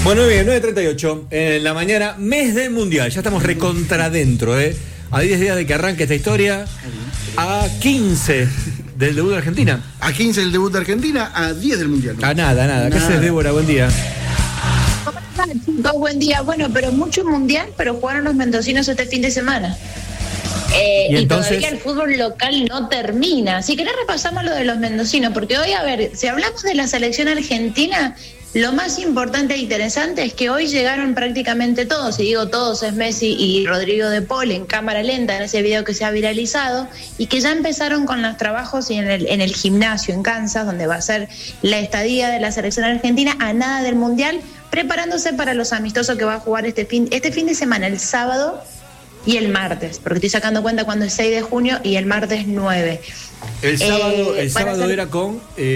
Bueno, muy bien, 9:38 en la mañana, mes del Mundial. Ya estamos recontra dentro, ¿eh? A 10 días de que arranque esta historia, a 15 del debut de Argentina. A 15 del debut de Argentina, a 10 del Mundial. A nada. ¿Qué haces, Débora? Buen día. ¿Cómo están, chicos? Buen día. Bueno, pero mucho mundial, pero jugaron los mendocinos este fin de semana. ¿Y entonces? Todavía el fútbol local no termina. Si querés repasamos lo de los mendocinos, porque hoy, a ver, si hablamos de la selección argentina, lo más importante e interesante es que hoy llegaron prácticamente todos, y digo todos, es Messi y Rodrigo de Paul en cámara lenta en ese video que se ha viralizado, y que ya empezaron con los trabajos en el gimnasio en Kansas, donde va a ser la estadía de la selección argentina a nada del Mundial, preparándose para los amistosos que va a jugar este fin de semana, el sábado y el martes, porque estoy sacando cuenta cuando es 6 de junio y el martes 9. El sábado era con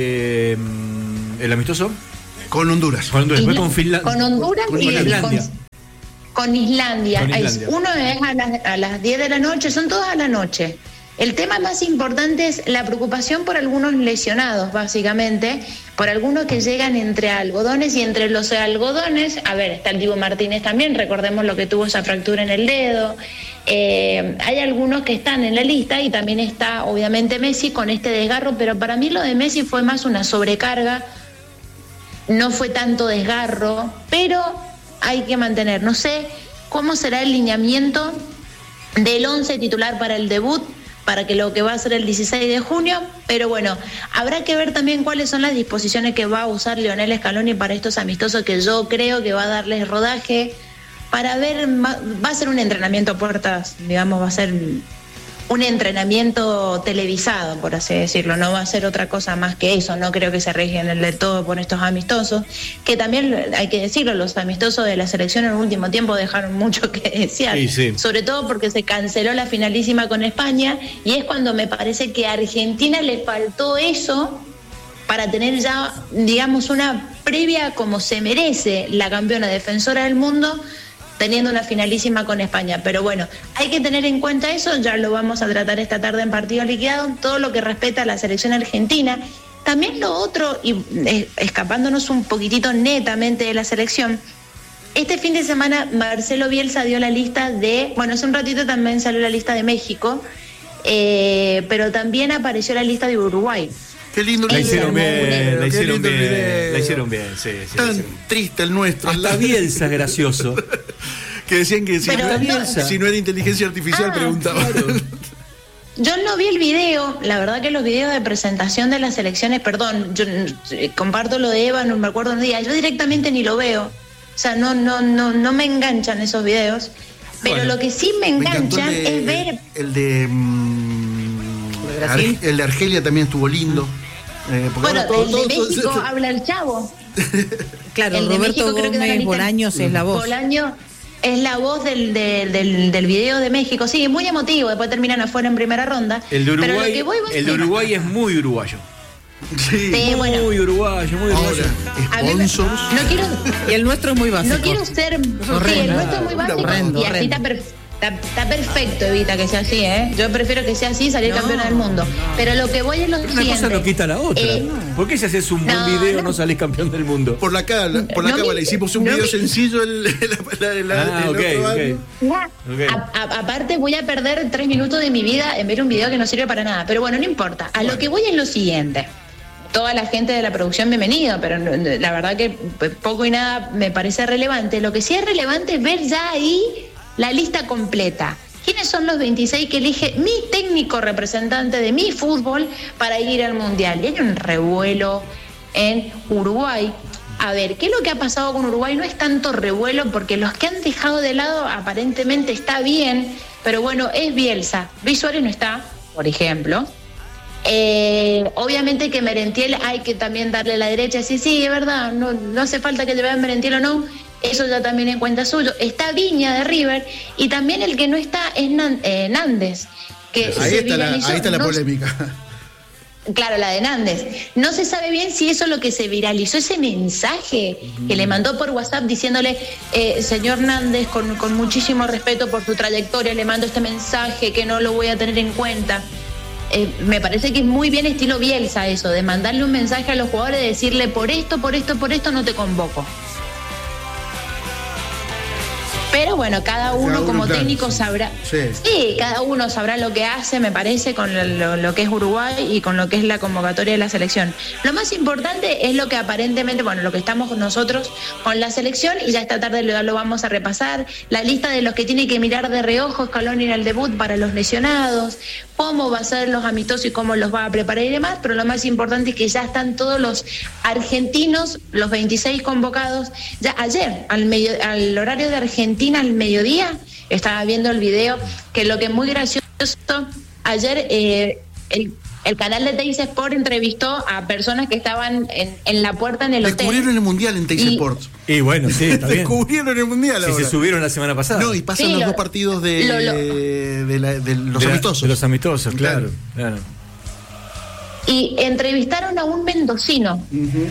el amistoso. Con Honduras. Después con Finlandia. Con Honduras con y Islandia. Con Islandia. Con Islandia. Uno es a las 10 de la noche, son todas a la noche. El tema más importante es la preocupación por algunos lesionados, básicamente, por algunos que llegan entre algodones, y entre los algodones, a ver, está el Dibu Martínez también, recordemos lo que tuvo esa fractura en el dedo. Hay algunos que están en la lista, y también está, obviamente, Messi con este desgarro, pero para mí lo de Messi fue más una sobrecarga. No fue tanto desgarro, pero hay que mantener. No sé cómo será el lineamiento del 11 titular para el debut, para que lo que va a ser el 16 de junio, pero bueno, habrá que ver también cuáles son las disposiciones que va a usar Lionel Scaloni para estos amistosos, que yo creo que va a darles rodaje para ver, va a ser un entrenamiento a puertas, digamos, va a ser un entrenamiento televisado, por así decirlo, no va a ser otra cosa más que eso, no creo que se arriesguen el de todo por estos amistosos, que también hay que decirlo, los amistosos de la selección en el último tiempo dejaron mucho que desear, sí. Sobre todo porque se canceló la finalísima con España, y es cuando me parece que a Argentina le faltó eso para tener ya, digamos, una previa como se merece la campeona defensora del mundo, teniendo una finalísima con España. Pero bueno, hay que tener en cuenta eso, ya lo vamos a tratar esta tarde en Partido Liquidado, todo lo que respecta a la selección argentina. También lo otro, y escapándonos un poquitito netamente de la selección, este fin de semana Marcelo Bielsa dio la lista de, bueno, hace un ratito también salió la lista de México, pero también apareció la lista de Uruguay. Qué lindo. La hicieron bien, sí. Tan triste el nuestro. Hasta Bielsa es gracioso. Que decían que si no era inteligencia artificial, preguntaban. Claro. Yo no vi el video, la verdad que los videos de presentación de las elecciones, perdón, yo comparto lo de Eva, no me acuerdo un día, yo directamente ni lo veo. O sea, no me enganchan esos videos, pero bueno, lo que sí me enganchan es ver... El de Argelia también estuvo lindo. Bueno, el de México habla el Chavo. Claro, el de Roberto México, Gómez Bolaños es la voz. Bolaño es la voz del video de México. Sí, muy emotivo, después terminan afuera en primera ronda. El de Uruguay es muy uruguayo. Sí, bueno. Muy uruguayo. Sponsors. No quiero, y el nuestro es muy básico. No quiero ser... Sí, el nuestro es muy básico. Y así está perfecto, Evita, que sea así, ¿eh? Yo prefiero que sea así y salir campeona del mundo. Pero lo que voy es lo siguiente. Una cosa no quita la otra. ¿Por qué si haces un buen video no salís campeón del mundo? Por la cábala hicimos un video sencillo. Aparte voy a perder 3 minutos de mi vida en ver un video que no sirve para nada. Pero bueno, no importa. A lo que voy es lo siguiente. Toda la gente de la producción, bienvenido, pero la verdad que poco y nada me parece relevante. Lo que sí es relevante es ver ya ahí la lista completa. ¿Quiénes son los 26 que elige mi técnico representante de mi fútbol para ir al Mundial? Y hay un revuelo en Uruguay. A ver, ¿qué es lo que ha pasado con Uruguay? No es tanto revuelo, porque los que han dejado de lado aparentemente está bien, pero bueno, es Bielsa. Luis Suárez no está, por ejemplo. Obviamente que Merentiel hay que también darle la derecha. Sí, es verdad, no hace falta que lleven Merentiel o no. Eso ya también en cuenta suyo. Está Viña de River, y también el que no está es Nández. Que ahí está la polémica. Claro, la de Nández. No se sabe bien si eso es lo que se viralizó, ese mensaje que le mandó por WhatsApp diciéndole, señor Nández, con muchísimo respeto por su trayectoria, le mando este mensaje que no lo voy a tener en cuenta. Me parece que es muy bien estilo Bielsa eso, de mandarle un mensaje a los jugadores, de decirle por esto no te convoco. Pero bueno, cada uno como técnico sabrá. Sí, cada uno sabrá lo que hace, me parece, con lo que es Uruguay y con lo que es la convocatoria de la selección. Lo más importante es lo que aparentemente, bueno, lo que estamos nosotros con la selección, y ya esta tarde lo vamos a repasar, la lista de los que tiene que mirar de reojo Scaloni en el debut para los lesionados, cómo va a ser los amistosos y cómo los va a preparar y demás, pero lo más importante es que ya están todos los argentinos, los 26 convocados. Ya ayer, al horario de Argentina, al mediodía, estaba viendo el video, que lo que es muy gracioso, ayer el canal de Teis Sport entrevistó a personas que estaban en la puerta en el hotel. Descubrieron el Mundial en Teis Sport. Y bueno, sí, está bien. Descubrieron el Mundial ahora. Sí, se subieron la semana pasada. No, y pasan los dos partidos de los amistosos. De los amistosos, claro. Y entrevistaron a un mendocino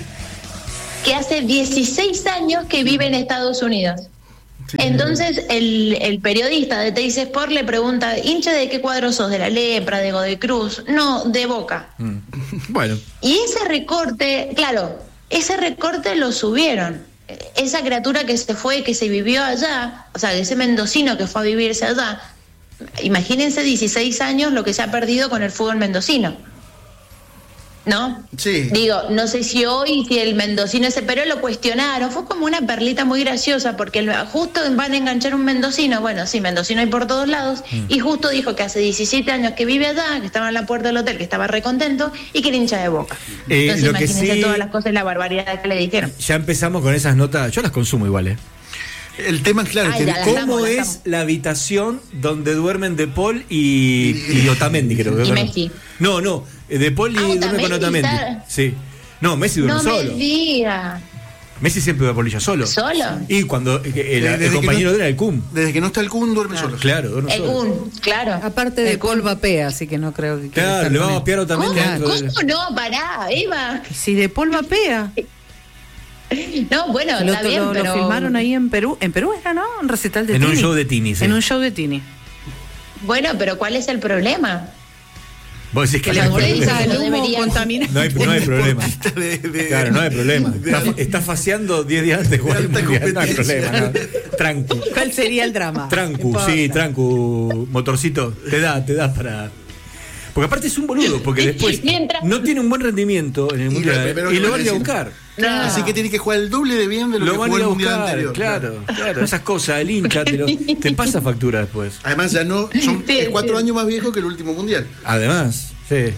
que hace 16 años que vive en Estados Unidos. Sí. Entonces el periodista de Teis Sport le pregunta: ¿hincha de qué cuadro sos? ¿De la Lepra, de Godoy Cruz? No, de Boca. Bueno. Y ese recorte, claro, ese recorte lo subieron. Esa criatura que se fue, que se vivió allá, o sea, ese mendocino que fue a vivirse allá, imagínense 16 años lo que se ha perdido con el fútbol mendocino, ¿no? Sí. Digo, no sé si hoy, si el mendocino ese, pero lo cuestionaron, fue como una perlita muy graciosa, porque justo van a enganchar un mendocino, bueno, sí, mendocino hay por todos lados, y justo dijo que hace 17 años que vive allá, que estaba en la puerta del hotel, que estaba recontento, y que era hincha de Boca. Entonces imagínense todas las cosas y la barbaridad que le dijeron. Ya empezamos con esas notas, yo las consumo igual, El tema es claro, ¿cómo es la habitación donde duermen De Paul y Otamendi, creo que? Y Messi. No, De Paul y duerme con Otamendi. Sí. No, Messi duerme solo. No me diga. Messi siempre duerme por ella solo. ¿Solo? Y cuando el compañero era el Kun. Desde que no está el Kun duerme solo. Claro, duerme solo. El Kun, claro. Aparte de Paul vapea, así que no creo que... Claro, le vamos a vapear a Otamendi. ¿Cómo no? Pará, Eva. Si De Paul vapea... No, bueno, está bien, pero... Lo filmaron ahí en Perú. En Perú era, ¿no? Un recital de Tini. En un show de Tini, sí. En un show de Tini. Bueno, pero ¿cuál es el problema? Vos decís que la empresa del humo contamina. No hay problema. Claro, no hay problema. Está faseando 10 días antes de jugar el Mundial. No hay problema. No. Trancu. ¿Cuál sería el drama? Trancu, motorcito. Te da para... Porque aparte es un boludo, porque después no tiene un buen rendimiento en el Mundial y lo van a ir a buscar. Así que tiene que jugar el doble de bien de lo que jugó el Mundial anterior. Claro. Esas cosas, el hincha te pasa factura después. Además ya no, son 4 años más viejos que el último Mundial. Además.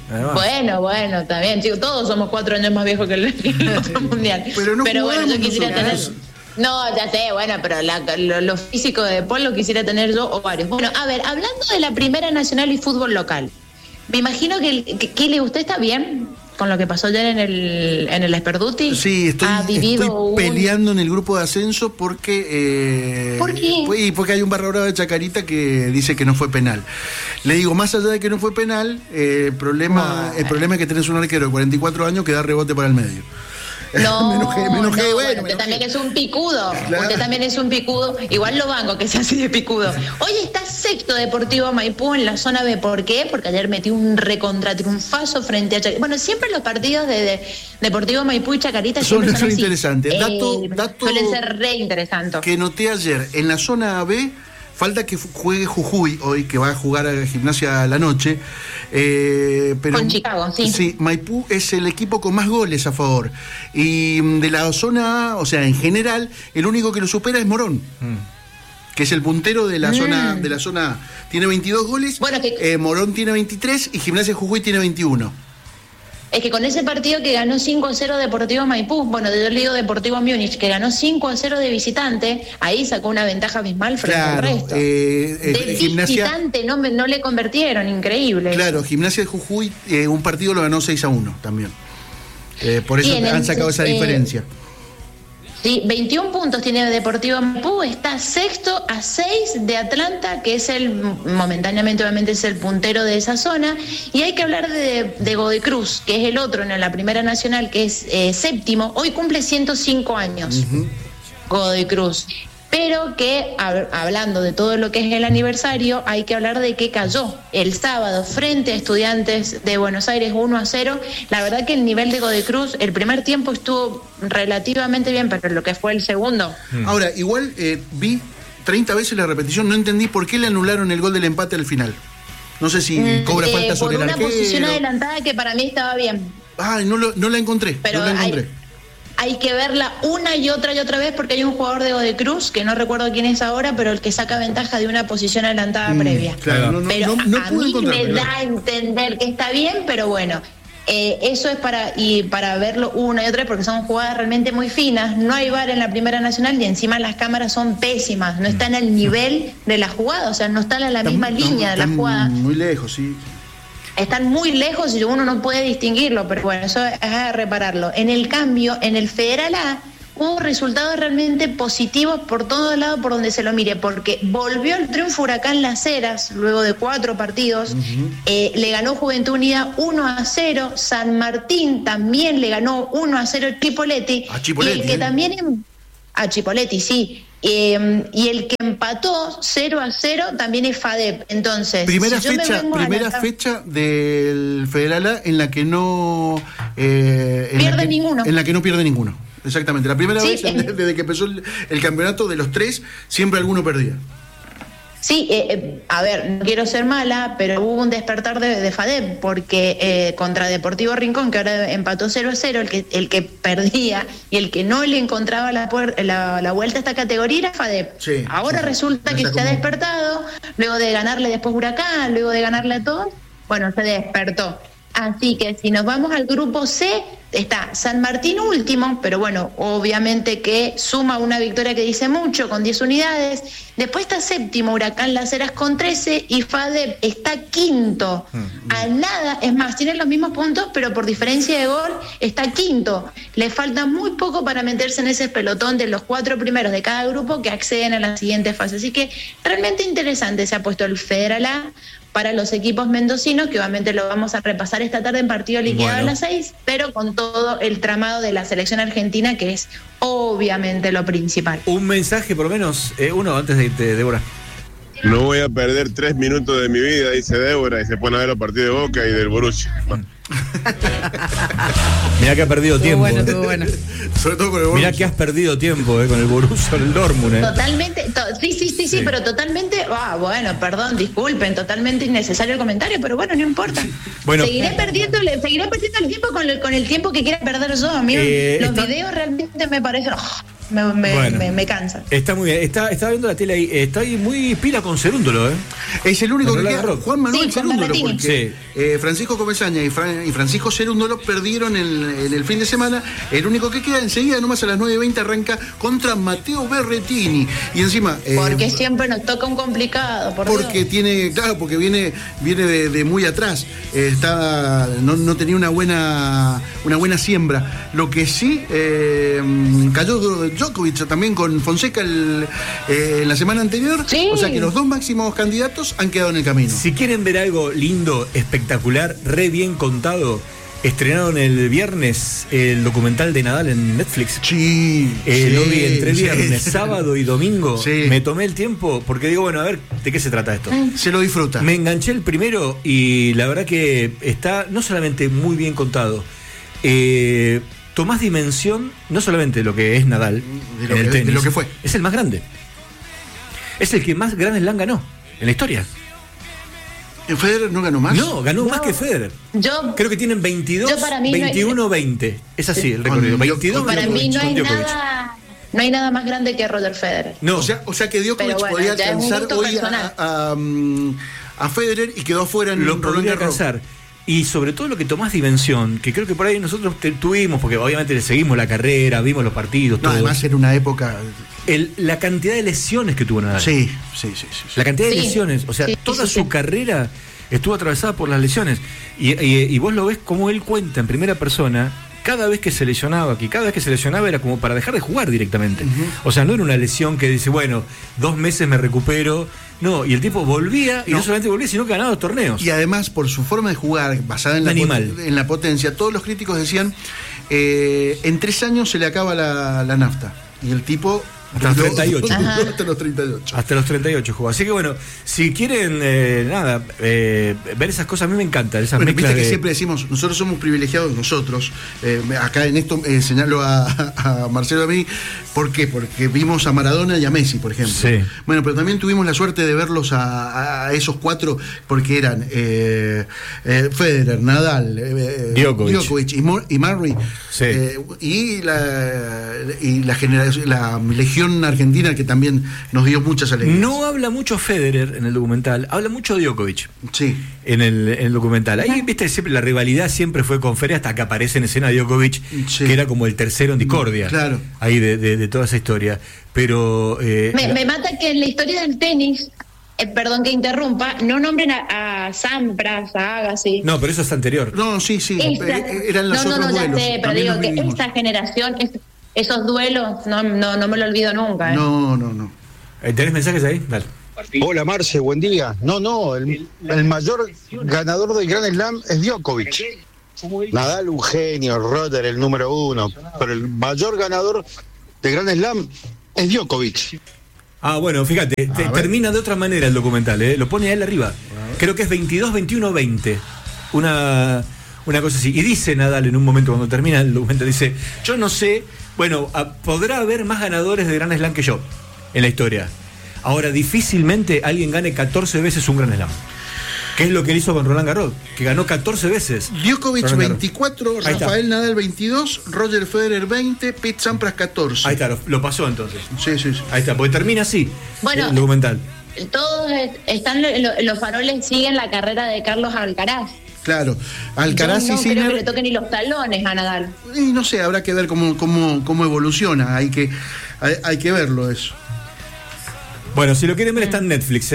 Bueno, también, chicos, todos somos 4 años más viejos que el último Mundial. Pero bueno, yo quisiera tener... No, ya sé, bueno, pero lo físico de Paul lo quisiera tener yo o varios. Bueno, a ver, hablando de la Primera Nacional y fútbol local, me imagino que ¿usted está bien con lo que pasó ayer en el Esperduti? Sí, estoy peleando en el grupo de ascenso porque... ¿Por qué? Porque hay un barra brava de Chacarita que dice que no fue penal. Le digo, más allá de que no fue penal, el problema es que tenés un arquero de 44 años que da rebote para el medio. No, me enojé, bueno. Usted también es un picudo. Claro. Usted también es un picudo. Igual lo banco que sea así de picudo. Hoy está sexto Deportivo Maipú en la zona B. ¿Por qué? Porque ayer metió un recontratriunfazo frente a Chacarita. Bueno, siempre los partidos de Deportivo Maipú y Chacarita son interesantes. Dato suelen ser re interesantes. Que noté ayer en la zona B. Falta que juegue Jujuy hoy, que va a jugar a la Gimnasia a la noche. Pero con Chicago, sí. Sí, Maipú es el equipo con más goles a favor. Y de la zona A, o sea, en general, el único que lo supera es Morón. Que es el puntero de la zona A. Tiene 22 goles, bueno, Morón tiene 23 y Gimnasia Jujuy tiene 21. Es que con ese partido que ganó 5-0 Deportivo Maipú, bueno, yo le digo Deportivo Múnich, que ganó 5-0 de visitante, ahí sacó una ventaja abismal frente al resto. De visitante no le convirtieron, increíble. Claro, Gimnasia de Jujuy, un partido lo ganó 6-1 también. Por eso han sacado esa diferencia. Sí, 21 puntos tiene Deportivo Maipú, está sexto a 6 de Atlanta, que es momentáneamente obviamente es el puntero de esa zona, y hay que hablar de Godoy Cruz, que es el otro en la Primera Nacional, que es séptimo, hoy cumple 105 años, Godoy Cruz. Pero que, hablando de todo lo que es el aniversario, hay que hablar de que cayó el sábado frente a Estudiantes de Buenos Aires 1-0. La verdad que el nivel de Godoy Cruz, el primer tiempo estuvo relativamente bien, pero lo que fue el segundo... Ahora, igual vi 30 veces la repetición, no entendí por qué le anularon el gol del empate al final. No sé si cobra falta sobre el arquero. Por una posición adelantada que para mí estaba bien. Ay, no la encontré. Pero no la encontré. Hay que verla una y otra vez porque hay un jugador de Godoy Cruz, que no recuerdo quién es ahora, pero el que saca ventaja de una posición adelantada previa. Claro, pero no a mí me da a entender que está bien, pero bueno, eso es para verlo una y otra vez porque son jugadas realmente muy finas. No hay VAR en la Primera Nacional y encima las cámaras son pésimas, no están al nivel de la jugada, o sea, no están en la misma línea de la jugada. Muy lejos, sí. Están muy lejos y uno no puede distinguirlo, pero bueno, eso es a repararlo. En el cambio, en el Federal A hubo resultados realmente positivos por todos lados por donde se lo mire, porque volvió el triunfo Huracán Las Heras luego de 4 partidos, le ganó Juventud Unida 1-0, San Martín también le ganó 1-0 Chipoleti, y el que también a Chipoleti, sí. Y el que empató 0-0 también es FADEP. Entonces, primera fecha del Federal A en la que no pierde ninguno. En la que no pierde ninguno. Exactamente. La primera vez desde que empezó el campeonato, de los 3, siempre alguno perdía. Sí, a ver, no quiero ser mala, pero hubo un despertar de FADEP, porque contra Deportivo Rincón, que ahora empató 0-0, el que perdía y el que no le encontraba la vuelta a esta categoría era FADEP. Sí, ahora resulta que se ha despertado, luego de ganarle después Huracán, luego de ganarle a todos, bueno, se despertó. Así que si nos vamos al grupo C, está San Martín último, pero bueno, obviamente que suma una victoria que dice mucho, con 10 unidades. Después está séptimo Huracán Las Heras con 13 y FADEP está quinto. A nada, es más, tienen los mismos puntos, pero por diferencia de gol está quinto. Le falta muy poco para meterse en ese pelotón de los 4 primeros de cada grupo que acceden a la siguiente fase. Así que realmente interesante se ha puesto el Federal A para los equipos mendocinos, que obviamente lo vamos a repasar esta tarde en partido liquidado a las 6, pero con todo el tramado de la selección argentina, que es obviamente lo principal. Un mensaje, por lo menos, uno antes de irte, Débora. No voy a perder 3 minutos de mi vida, dice Débora, y se pone a ver los partidos de Boca y del Borussia. Mirá que ha perdido tiempo. Estuvo bueno. Sobre todo con el Borussia. Mirá que has perdido tiempo con el Borussia, con el Dortmund. Totalmente, sí, pero totalmente, bueno, perdón, disculpen, totalmente innecesario el comentario, pero bueno, no importa. Bueno, seguiré perdiendo el tiempo con el tiempo que quiera perder yo. A mí los videos realmente me parecen... Me cansa. Está muy bien. Está viendo la tele ahí. Está ahí muy pila con Cerúndolo, Es el único que queda. Juan Manuel Cerúndolo, porque sí. Francisco Comesaña y Francisco Cerúndolo perdieron en el fin de semana. El único que queda, enseguida, nomás a las 9:20, arranca contra Mateo Berretini. Y encima. Porque siempre nos toca un complicado. Porque viene de muy atrás. No tenía una buena siembra. Lo que sí cayó Djokovic también con Fonseca en la semana anterior. Sí. O sea que los 2 máximos candidatos han quedado en el camino. Si quieren ver algo lindo, espectacular, re bien contado, estrenaron el viernes el documental de Nadal en Netflix. Sí. Lo vi entre viernes, sábado y domingo. Sí. Me tomé el tiempo porque digo, bueno, a ver, ¿de qué se trata esto? Se lo disfruta. Me enganché el primero y la verdad que está no solamente muy bien contado, tomás dimensión, no solamente de lo que es Nadal en el tenis, de lo que fue. Es el más grande. Es el que más Grand Slam ganó en la historia. ¿Federer no ganó más? No, ganó más que Federer. Yo creo que tienen 22, 21, 20. Es así el recorrido. 22, para 21, mí Djokovic. no hay nada más grande que Roger Federer. No. O sea que Djokovic podría alcanzar hoy a Federer y quedó afuera en lo podría alcanzar. Y sobre todo lo que tomás dimensión, que creo que por ahí nosotros tuvimos, porque obviamente le seguimos la carrera, vimos los partidos, todo. Además era una época... La cantidad de lesiones que tuvo Nadal. Sí. La cantidad de lesiones, o sea, toda su carrera estuvo atravesada por las lesiones. Y vos lo ves como él cuenta en primera persona, cada vez que se lesionaba era como para dejar de jugar directamente. O sea, no era una lesión que dice, bueno, 2 meses me recupero. No, y el tipo volvía, y no solamente volvía, sino que ganaba 2 torneos. Y además, por su forma de jugar, basada en la potencia, todos los críticos decían, en 3 años se le acaba la nafta. Y el tipo Hasta los 38. Hasta los 38. Hasta los 38 jugó. Así que bueno, si quieren ver esas cosas, a mí me encantan esas mezclas. Viste que siempre decimos, nosotros somos privilegiados, nosotros. Acá en esto señalo a Marcelo y a mí. ¿Por qué? Porque vimos a Maradona y a Messi, por ejemplo. Sí. Bueno, pero también tuvimos la suerte de verlos a esos cuatro, porque eran Federer, Nadal, Djokovic y Murray. Sí. Y la generación, la legión argentina, que también nos dio muchas alegrías. No habla mucho Federer en el documental, habla mucho Djokovic. Sí. En el documental. Ahí, viste, siempre la rivalidad siempre fue con Federer, hasta que aparece en escena Djokovic, sí, que era como el tercero en discordia. Claro. Ahí de toda esa historia. Pero. Me mata que en la historia del tenis, perdón que interrumpa, no nombren a Sampras, a Agassi. No, pero eso es anterior. No, sí. Eran los otros duelos. Ya sé, pero digo que esta generación, esos duelos, no me lo olvido nunca. No. ¿Tenés mensajes ahí? Dale. Hola Marce, buen día. No, el mayor ganador del Grand Slam es Djokovic. Nadal un genio, Roger el número 1, pero el mayor ganador del Grand Slam es Djokovic. Ah, bueno, fíjate, termina de otra manera el documental, lo pone a él arriba. Creo que es 22-21-20. Una cosa así. Y dice Nadal en un momento cuando termina el documental, dice, yo no sé, bueno, podrá haber más ganadores de Grand Slam que yo en la historia. Ahora, difícilmente alguien gane 14 veces un Grand Slam. ¿Qué es lo que él hizo con Roland Garros? Que ganó 14 veces. Djokovic 24, Rafael Nadal 22, Roger Federer 20, Pete Sampras 14. Ahí está, lo pasó entonces. Sí. Ahí está, porque termina así bueno, el documental. Todos están, los faroles siguen la carrera de Carlos Alcaraz. Claro, Alcaraz yo no y Sinner. creo que le toquen ni los talones a Nadal. Y no sé, habrá que ver cómo evoluciona. Hay que verlo eso. Bueno, si lo quieren ver está en Netflix,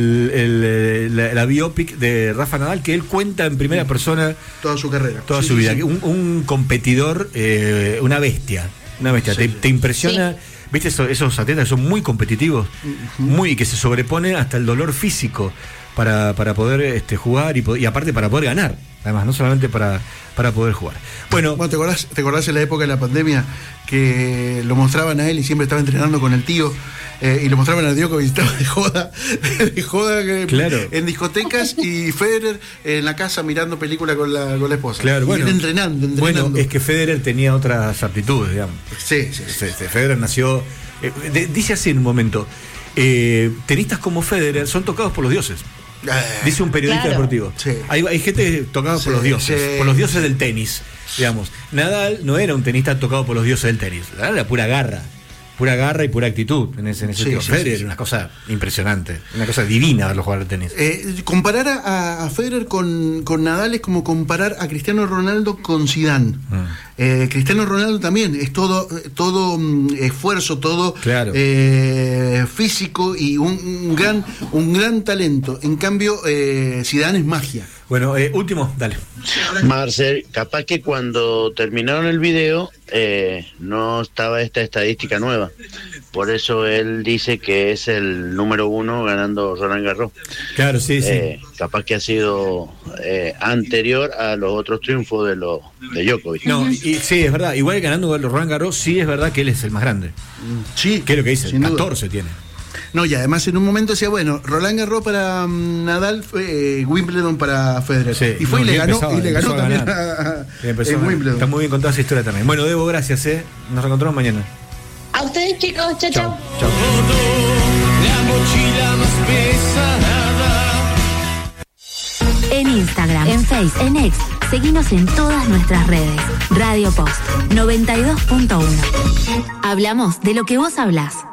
la biopic de Rafa Nadal, que él cuenta en primera persona toda su carrera, toda su vida. Sí. Un competidor, una bestia. Sí. Te impresiona, sí. ¿Viste esos atletas que son muy competitivos, muy que se sobreponen hasta el dolor físico para poder jugar y aparte para poder ganar? Además, no solamente para poder jugar. Bueno, ¿te acordás en la época de la pandemia que lo mostraban a él y siempre estaba entrenando con el tío? Y lo mostraban a Djokovic, estaba de joda claro. En discotecas, y Federer en la casa mirando película con la esposa. Claro, bueno, entrenando. Bueno, es que Federer tenía otras aptitudes, digamos. Sí. Federer nació, dice así en un momento, tenistas como Federer son tocados por los dioses. Dice un periodista deportivo. Sí. Hay gente tocada por los dioses, por los dioses del tenis, digamos. Nadal no era un tenista tocado por los dioses del tenis, era pura garra y pura actitud en ese sentido. Federer era una cosa impresionante, una cosa divina verlo jugar al tenis. Comparar a Federer con Nadal es como comparar a Cristiano Ronaldo con Zidane. Cristiano Ronaldo también es todo esfuerzo, todo claro. Físico y un gran talento. En cambio, Zidane es magia. Bueno, último, dale. Marcel, capaz que cuando terminaron el video no estaba esta estadística nueva. Por eso él dice que es el número 1 ganando Roland Garros. Claro, sí. Capaz que ha sido anterior a los otros triunfos de Djokovic. No, y sí, es verdad. Igual ganando Roland Garros, sí es verdad que él es el más grande. Sí. ¿Qué es lo que dice? 14 duda. tiene. No, y además en un momento decía, bueno, Roland Garros para Nadal, Wimbledon para Federer. Sí, y fue y le ganó también en Wimbledon. Está muy bien contada esa historia también. Bueno, Debo, gracias, Nos reencontramos mañana. A ustedes, chicos, chao. En Instagram, en Face, en X, seguinos en todas nuestras redes. Radio Post 92.1. Hablamos de lo que vos hablás.